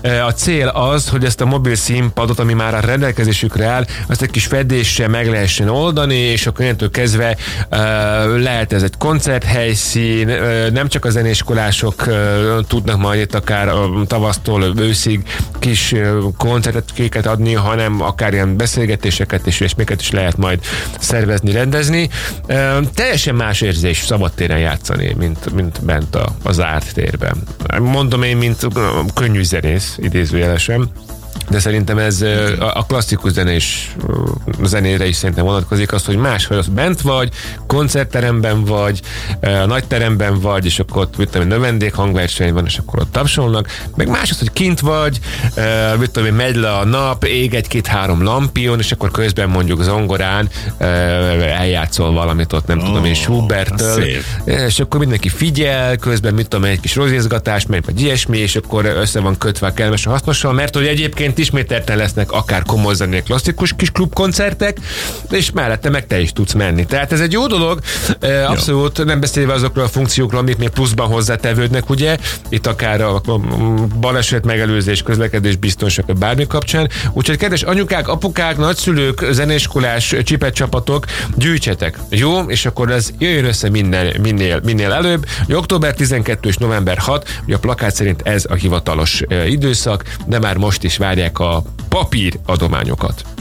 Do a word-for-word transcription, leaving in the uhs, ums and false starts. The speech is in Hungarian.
A cél az, hogy ezt a mobil színpadot, ami már a rendelkezésükre áll, azt egy kis fedéssel meg lehessen oldani, és akkor innentől kezdve lehet ez egy koncerthelyszín, nem csak a zenéskolások tudnak majd itt akár tavasztól őszig kis koncertet adni, hanem akár ilyen beszélgetéseket és ilyesmiket is lehet majd szervezni, rendezni. Teljesen más érzés szabadtéren játszani, mint, mint bent a, a zárt térben. Mondom én, mint könnyű zenész, idézőjelesen, de szerintem ez a klasszikus zenés zenére is szerintem vonatkozik az, hogy máshol az bent vagy, koncertteremben vagy, nagy teremben vagy, és akkor ott mit tudom, növendék hangverseny van, és akkor ott tapsolnak, meg más az, hogy kint vagy, mit tudom, megy le a nap, ég egy-két-három lampion, és akkor közben mondjuk zongorán eljátszol valamit ott, nem oh, tudom én, Schuberttől, és akkor mindenki figyel, közben mit tudom, egy kis rozézgatás, megy vagy ilyesmi, és akkor össze van kötve a kellemes a hasznossal, mert hogy egyébként ismételten lesznek akár komoly zenék, klasszikus kis klubkoncertek, és mellette meg te is tudsz menni. Tehát ez egy jó dolog, abszolút, nem beszélve azokról a funkciókról, amik még pluszban hozzátevődnek, ugye, itt akár a baleset megelőzés, közlekedés, biztonság, bármi kapcsán. Úgyhogy kedves anyukák, apukák, nagyszülők, zenéskolás csipetcsapatok, gyűjtsetek, jó? És akkor ez jöjjön össze minden, minél, minél előbb. október tizenkettő és november hatodika, ugye a plakát szerint ez a hivatalos időszak, de már most is várják a papír adományokat.